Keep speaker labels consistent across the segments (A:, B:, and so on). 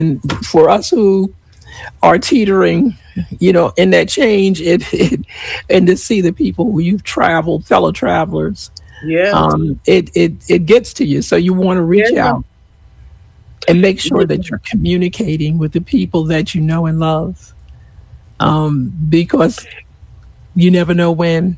A: for us who are teetering, in that change, and to see the people who you've traveled, fellow travelers,
B: Yeah.
A: It gets to you. So you want to reach
B: Yeah.
A: out and make sure that you're communicating with the people that you know and love, because you never know when.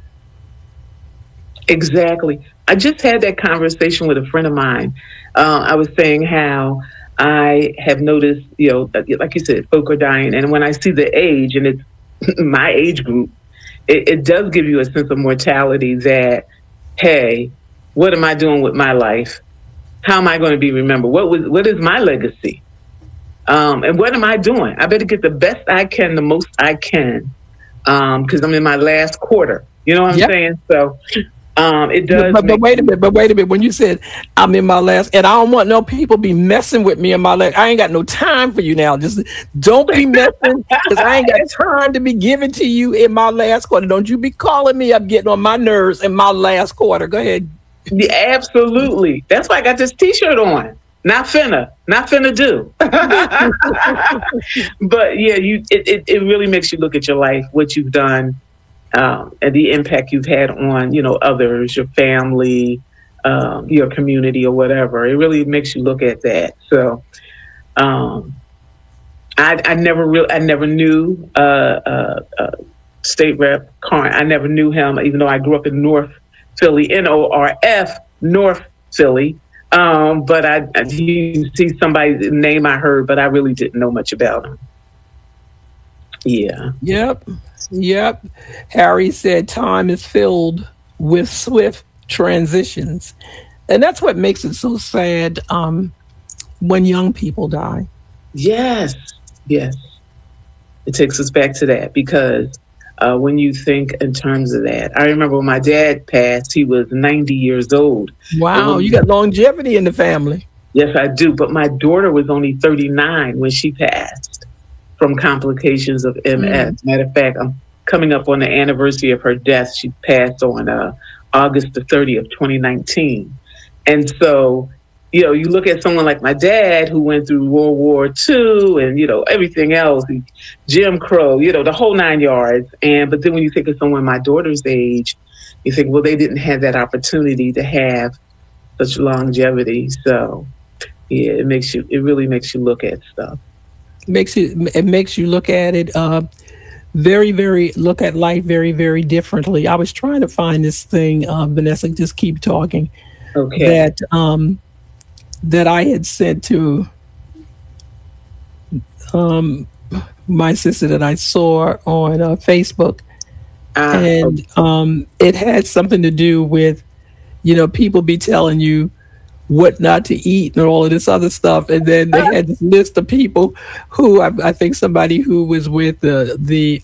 B: Exactly. I just had that conversation with a friend of mine. I was saying how I have noticed, like you said, folk are dying. And when I see the age, and it's my age group, it does give you a sense of mortality that, hey, what am I doing with my life? How am I going to be remembered? What is my legacy? And what am I doing? I better get the best I can, the most I can, because I'm in my last quarter. You know what I'm
A: Yep.
B: saying? So it does.
A: But wait a minute. But wait a minute. When you said I'm in my last, and I don't want no people be messing with me in my last. I ain't got no time for you now. Just don't be messing, because I ain't got time to be giving to you in my last quarter. Don't you be calling me up, getting on my nerves in my last quarter. Go ahead.
B: Yeah, absolutely. That's why I got this T-shirt on. Not finna do. But yeah, it really makes you look at your life, what you've done, and the impact you've had on others, your family, your community, or whatever. It really makes you look at that. So, I never knew State Rep Karn. I never knew him, even though I grew up in North Philly, NORF, North Philly. But I you see somebody's name I heard, but I really didn't know much about him. Yeah.
A: Yep. Harry said time is filled with swift transitions. And that's what makes it so sad, when young people die.
B: Yes. It takes us back to that, because when you think in terms of that, I remember when my dad passed, he was 90 years old.
A: Wow, you got longevity in the family.
B: Yes, I do. But my daughter was only 39 when she passed from complications of MS. Matter of fact, I'm coming up on the anniversary of her death. She passed on August the 30th, 2019. And so, you look at someone like my dad, who went through World War II and, everything else, Jim Crow, the whole 9 yards. But then when you think of someone my daughter's age, you think, well, they didn't have that opportunity to have such longevity. So, yeah, it really makes you look at stuff.
A: It makes you look at it, look at life very, very differently. I was trying to find this thing, Vanessa, just keep talking.
B: Okay.
A: That I had sent to my sister that I saw on Facebook, and it had something to do with, people be telling you what not to eat and all of this other stuff, and then they had this list of people who I think somebody who was with the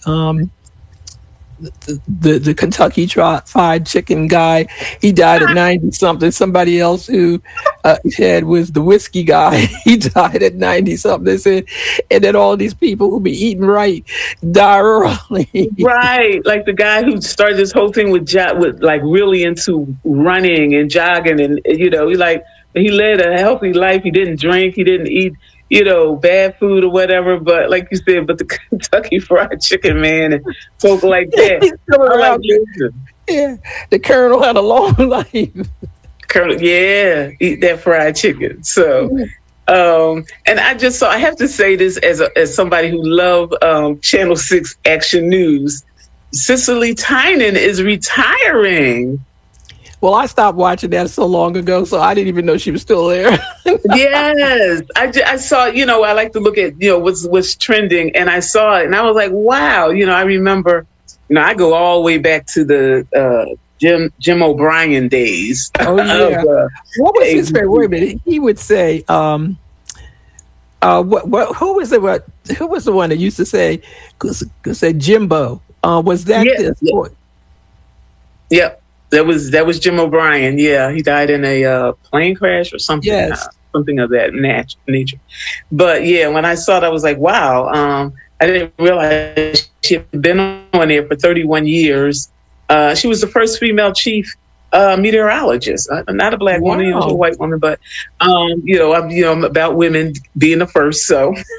A: Kentucky Fried Chicken guy, he died at 90 something. Somebody else who was the whiskey guy, he died at 90 something. They said, and then all these people who be eating right die early.
B: Right, like the guy who started this whole thing with like really into running and jogging, and he led a healthy life. He didn't drink, he didn't eat bad food or whatever, but like you said, but the Kentucky Fried Chicken man and folk like that.
A: Yeah, the Colonel had a long life.
B: Colonel, yeah, eat that fried chicken. So, and I have to say this as somebody who loved Channel 6 Action News. Cicely Tynan is retiring.
A: Well, I stopped watching that so long ago, so I didn't even know she was still there.
B: Yes, I saw. I like to look at what's trending, and I saw it, and I was like, wow. I remember. I go all the way back to the Jim O'Brien days.
A: Oh yeah. What was his favorite? Wait a minute. He would say, who was the one that used to say Jimbo? Was that this?
B: Yep. That was Jim O'Brien. Yeah, he died in a plane crash or something.
A: Yes.
B: Something of that nature. But yeah, when I saw it, I was like, wow. I didn't realize she had been on there for 31 years. She was the first female chief Meteorologist. I'm not a black woman,
A: Wow.
B: she's a white woman, but I'm about women being the first. So